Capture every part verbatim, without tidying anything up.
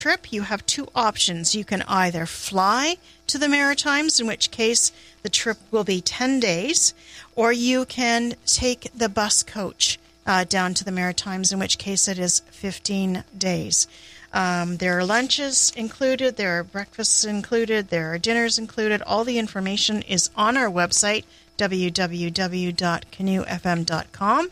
trip, you have two options. You can either fly to the Maritimes, in which case the trip will be ten days, or you can take the bus coach uh, down to the Maritimes, in which case it is fifteen days. Um, there are lunches included, there are breakfasts included, there are dinners included. All the information is on our website, w w w dot canoe f m dot com.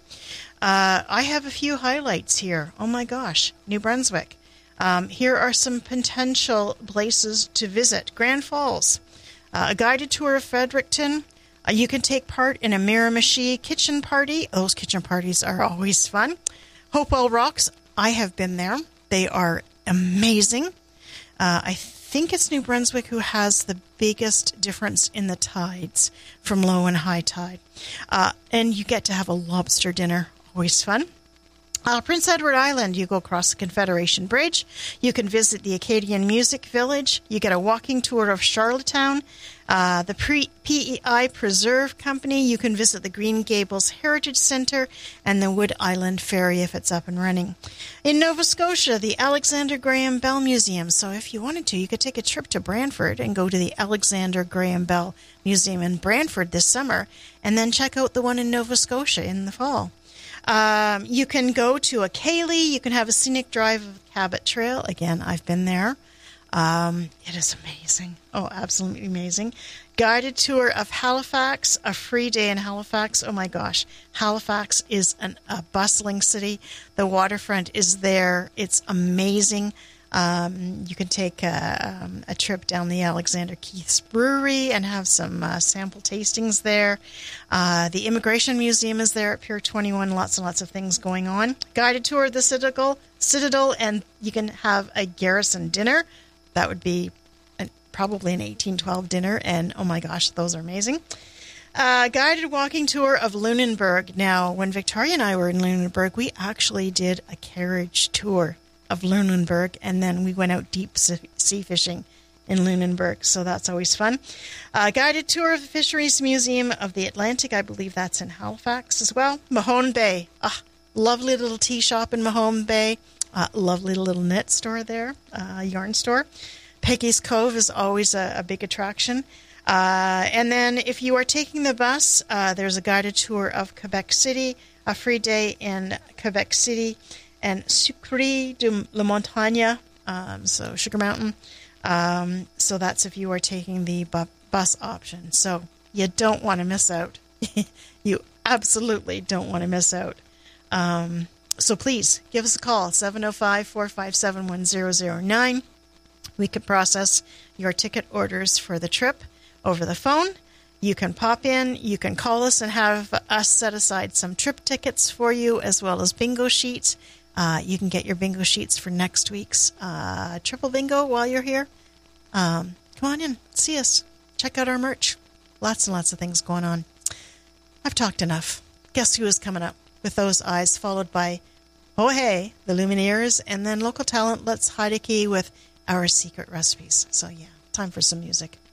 Uh, I have a few highlights here. Oh my gosh, New Brunswick. Um, here are some potential places to visit. Grand Falls, uh, a guided tour of Fredericton. Uh, you can take part in a Miramichi kitchen party. Those kitchen parties are always fun. Hopewell Rocks, I have been there. They are amazing. Uh, I think it's New Brunswick who has the biggest difference in the tides from low and high tide. Uh, and you get to have a lobster dinner. Always fun. Uh, Prince Edward Island, you go across the Confederation Bridge. You can visit the Acadian Music Village. You get a walking tour of Charlottetown. Uh, the P E I Preserve Company, you can visit the Green Gables Heritage Centre and the Wood Island Ferry if it's up and running. In Nova Scotia, the Alexander Graham Bell Museum. So if you wanted to, you could take a trip to Brantford and go to the Alexander Graham Bell Museum in Brantford this summer, and then check out the one in Nova Scotia in the fall. Um, you can go to a Cayley. You can have a scenic drive of Cabot Trail. Again, I've been there. Um, it is amazing. Oh, absolutely amazing. Guided tour of Halifax, a free day in Halifax. Oh my gosh. Halifax is an, a bustling city. The waterfront is there. It's amazing. Um, you can take a, um, a trip down the Alexander Keith's Brewery and have some uh, sample tastings there. Uh, the Immigration Museum is there at Pier twenty-one. Lots and lots of things going on. Guided tour of the Citadel, Citadel, and you can have a garrison dinner. That would be a, probably an eighteen twelve dinner, and oh my gosh, those are amazing. Uh, guided walking tour of Lunenburg. Now, when Victoria and I were in Lunenburg, we actually did a carriage tour of Lunenburg, and then we went out deep sea fishing in Lunenburg, so that's always fun. Uh, guided tour of the Fisheries Museum of the Atlantic. I believe that's in Halifax as well. Mahone Bay. Ah, lovely little tea shop in Mahone Bay. Uh, lovely little knit store there, uh, yarn store. Peggy's Cove is always a, a big attraction. Uh, and then if you are taking the bus, uh, there's a guided tour of Quebec City, a free day in Quebec City, and Sucre de la Montagne, um, so Sugar Mountain. Um, so that's if you are taking the bu- bus option. So you don't want to miss out. You absolutely don't want to miss out. Um, so please give us a call, seven oh five, four five seven, one zero zero nine. We can process your ticket orders for the trip over the phone. You can pop in, you can call us and have us set aside some trip tickets for you, as well as bingo sheets. Uh, you can get your bingo sheets for next week's uh, triple bingo while you're here. Um, come on in, see us, check out our merch. Lots and lots of things going on. I've talked enough. Guess who is coming up with Those Eyes, followed by Oh Hey, the Lumineers, and then local talent, Let's Hide a Key with Our Secret Recipes. So yeah, time for some music.